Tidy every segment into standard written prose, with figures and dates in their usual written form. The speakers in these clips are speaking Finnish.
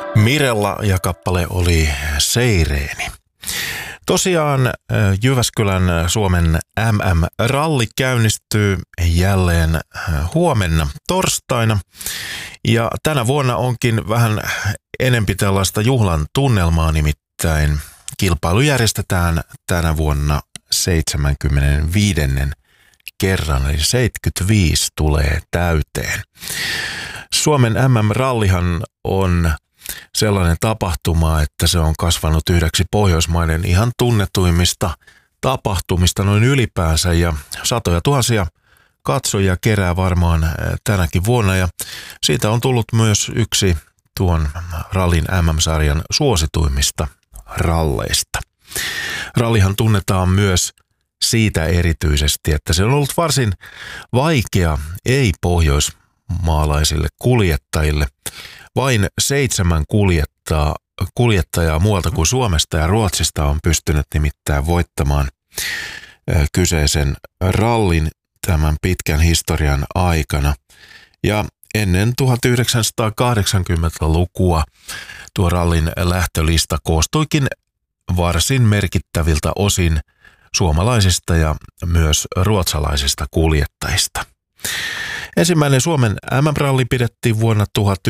Mirella ja kappale oli Seireeni. Tosiaan Jyväskylän Suomen MM-ralli käynnistyy jälleen huomenna torstaina. Ja tänä vuonna onkin vähän enempi tällaista juhlan tunnelmaa, nimittäin kilpailu järjestetään tänä vuonna 75. kerran, eli 75 tulee täyteen. Suomen MM-rallihan on sellainen tapahtuma, että se on kasvanut yhdeksi Pohjoismaiden ihan tunnetuimmista tapahtumista noin ylipäänsä ja satoja tuhansia katsojia kerää varmaan tänäkin vuonna ja siitä on tullut myös yksi tuon rallin MM-sarjan suosituimmista ralleista. Rallihan tunnetaan myös siitä erityisesti, että se on ollut varsin vaikea ei-pohjoismaalaisille kuljettajille. Vain 7 kuljettajaa muualta kuin Suomesta ja Ruotsista on pystynyt nimittäin voittamaan kyseisen rallin tämän pitkän historian aikana. Ja ennen 1980-lukua tuo rallin lähtölista koostuikin varsin merkittäviltä osin suomalaisista ja myös ruotsalaisista kuljettajista. Ensimmäinen Suomen MM-ralli pidettiin vuonna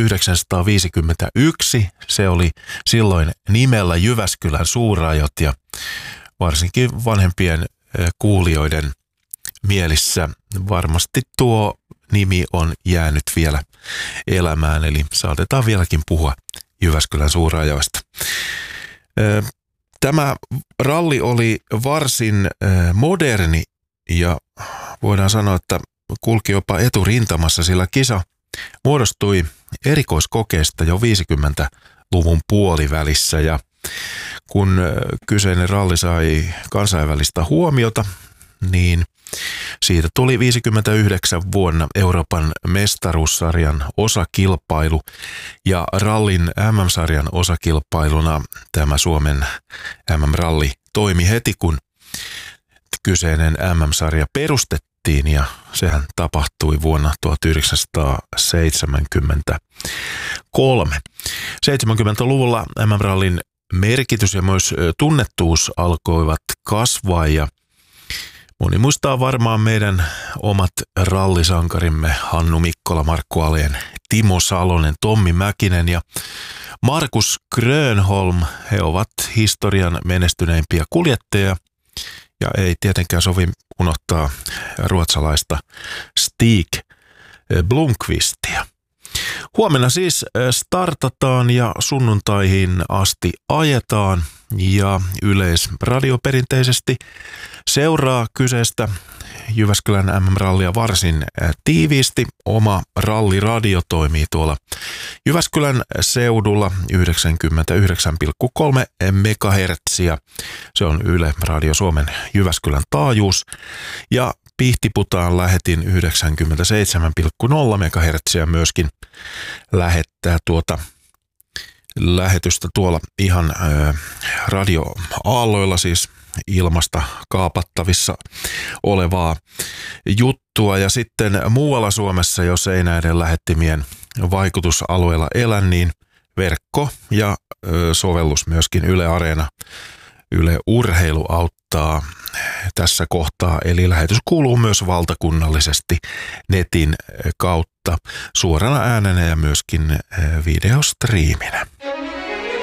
1951. Se oli silloin nimellä Jyväskylän suurajot ja varsinkin vanhempien kuulijoiden mielissä varmasti tuo nimi on jäänyt vielä elämään, eli saatetaan vieläkin puhua Jyväskylän suurajoista. Tämä ralli oli varsin moderni ja voidaan sanoa, että kulki jopa eturintamassa, sillä kisa muodostui erikoiskokeesta jo 50-luvun puolivälissä ja kun kyseinen ralli sai kansainvälistä huomiota, niin siitä tuli 59 vuonna Euroopan mestaruussarjan osakilpailu ja rallin MM-sarjan osakilpailuna tämä Suomen MM-ralli toimi heti, kun kyseinen MM-sarja perustettiin ja sehän tapahtui vuonna 1973. 70-luvulla MM-rallin merkitys ja myös tunnettuus alkoivat kasvaa ja moni muistaa varmaan meidän omat rallisankarimme Hannu Mikkola, Markku Alén, Timo Salonen, Tommi Mäkinen ja Markus Grönholm. He ovat historian menestyneimpiä kuljettajia ja ei tietenkään sovi unohtaa ruotsalaista Stig Blomqvistia. Huomenna siis startataan ja sunnuntaihin asti ajetaan ja Yleisradio perinteisesti seuraa kyseistä Jyväskylän MM-rallia varsin tiiviisti. Oma ralliradio toimii tuolla Jyväskylän seudulla 99,3 MHz. Se on Yle Radio Suomen Jyväskylän taajuus ja Pihtiputaan lähetin 97,0 MHz myöskin lähettää tuota lähetystä tuolla ihan radioaalloilla, siis ilmasta kaapattavissa olevaa juttua. Ja sitten muualla Suomessa, jos ei näiden lähettimien vaikutusalueella elä, niin verkko ja sovellus myöskin Yle Areena, Yle Urheilu auttaa tässä kohtaa. Eli lähetys kuuluu myös valtakunnallisesti netin kautta suorana äänenä ja myöskin videostriiminä.